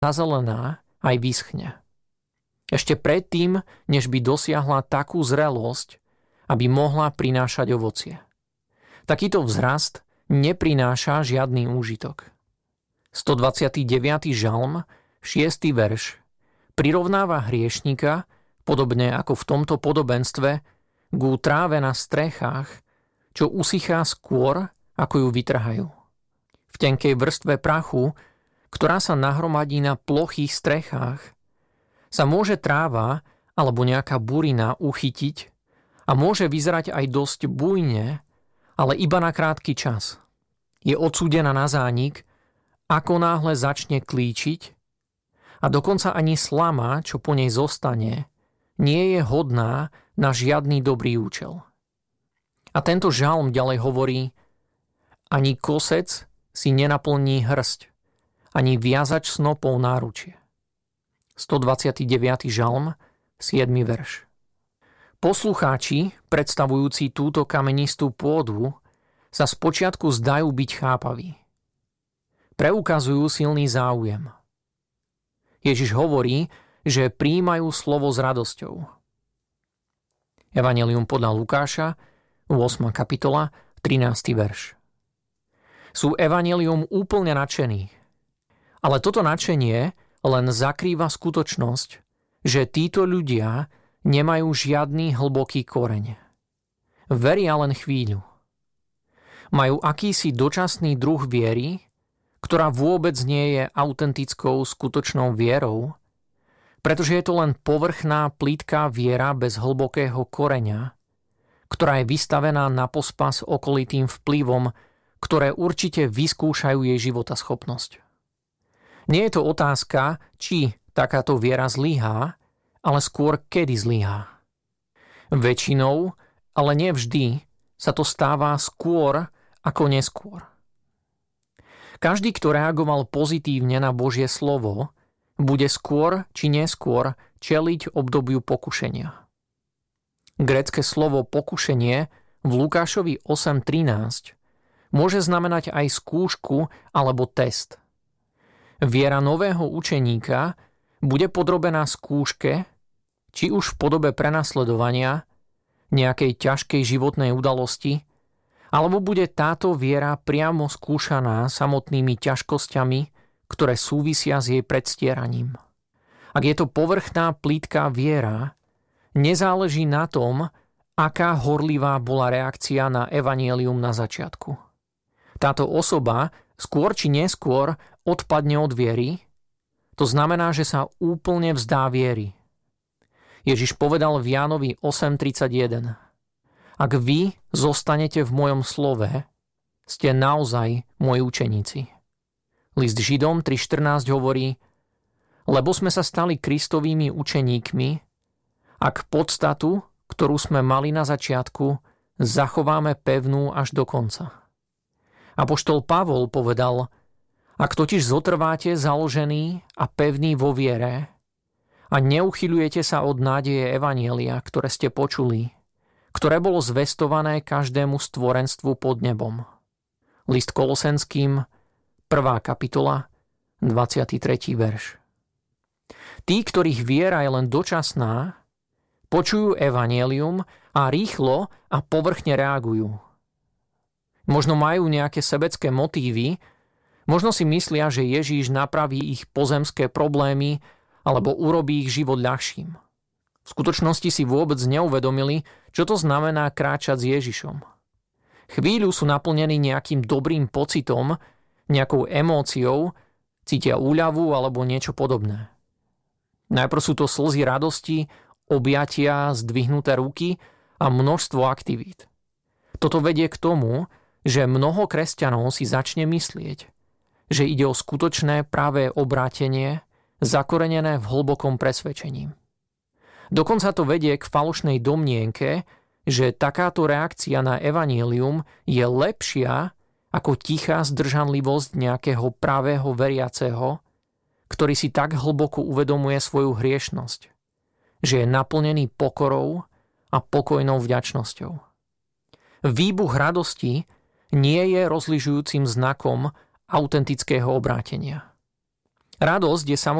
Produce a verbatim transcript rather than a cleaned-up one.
zazelená aj vyschne. Ešte predtým, než by dosiahla takú zrelosť, aby mohla prinášať ovocie. Takýto vzrast neprináša žiadny úžitok. stodvadsiaty deviaty žalm, šiesty verš, prirovnáva hriešnika, podobne ako v tomto podobenstve, k tráve na strechách, čo usychá skôr, ako ju vytrhajú. V tenkej vrstve prachu, ktorá sa nahromadí na plochých strechách, sa môže tráva alebo nejaká burina uchytiť a môže vyzerať aj dosť bujne, ale iba na krátky čas. Je odsúdená na zánik, ako náhle začne klíčiť a dokonca ani slama, čo po nej zostane, nie je hodná na žiadny dobrý účel. A tento žalm ďalej hovorí: ani kosec si nenaplní hrst, ani viazač snopov náručie. stodvadsiaty deviaty žalm, siedmy verš. Poslucháči, predstavujúci túto kamenistú pôdu, sa spočiatku zdajú byť chápaví. Preukazujú silný záujem. Ježiš hovorí, že prijímajú slovo s radosťou. Evanjelium podľa Lukáša, ôsma kapitola, trinásty verš. Sú evanjelium úplne nadšení. Ale toto nadšenie len zakrýva skutočnosť, že títo ľudia nemajú žiadny hlboký koreň. Veria len chvíľu. Majú akýsi dočasný druh viery, ktorá vôbec nie je autentickou skutočnou vierou, pretože je to len povrchná plítká viera bez hlbokého koreňa, ktorá je vystavená na pospas okolitým vplyvom, ktoré určite vyskúšajú jej životaschopnosť. Nie je to otázka, či takáto viera zlyhá, ale skôr kedy zlyhá. Väčšinou, ale nie vždy, sa to stáva skôr ako neskôr. Každý, kto reagoval pozitívne na Božie slovo, bude skôr či neskôr čeliť obdobiu pokušenia. Grécke slovo pokušenie v Lukášovi osem trinásť môže znamenať aj skúšku alebo test. Viera nového učeníka bude podrobená skúške, či už v podobe prenasledovania, nejakej ťažkej životnej udalosti, alebo bude táto viera priamo skúšaná samotnými ťažkosťami, ktoré súvisia s jej predstieraním. Ak je to povrchná plítká viera, nezáleží na tom, aká horlivá bola reakcia na evanjelium na začiatku. Táto osoba skôr či neskôr odpadne od viery, to znamená, že sa úplne vzdá viery. Ježiš povedal v Jánovi osem tridsaťjeden: Ak vy zostanete v mojom slove, ste naozaj moji učeníci. List Židom tri štrnásť hovorí: Lebo sme sa stali Kristovými učeníkmi, ak podstatu, ktorú sme mali na začiatku, zachováme pevnú až do konca. Apoštol Pavol povedal: Ak totiž zotrváte založený a pevný vo viere a neuchyľujete sa od nádeje evanjelia, ktoré ste počuli, ktoré bolo zvestované každému stvorenstvu pod nebom. List Kolosenským, prvá kapitola, dvadsiaty tretí verš. Tí, ktorých viera je len dočasná, počujú evanjelium a rýchlo a povrchne reagujú. Možno majú nejaké sebecké motívy, možno si myslia, že Ježíš napraví ich pozemské problémy alebo urobí ich život ľahším. V skutočnosti si vôbec neuvedomili, čo to znamená kráčať s Ježišom. Chvíľu sú naplnení nejakým dobrým pocitom, nejakou emóciou, cítia úľavu alebo niečo podobné. Najprv sú to slzy radosti, objatia, zdvihnuté ruky a množstvo aktivít. Toto vedie k tomu, že mnoho kresťanov si začne myslieť, že ide o skutočné pravé obrátenie, zakorenené v hlbokom presvedčení. Dokonca to vedie k falošnej domnienke, že takáto reakcia na evanjelium je lepšia ako tichá zdržanlivosť nejakého pravého veriaceho, ktorý si tak hlboko uvedomuje svoju hriešnosť, že je naplnený pokorou a pokojnou vďačnosťou. Výbuch radosti nie je rozlišujúcim znakom autentického obrátenia. Radosť je samozrejme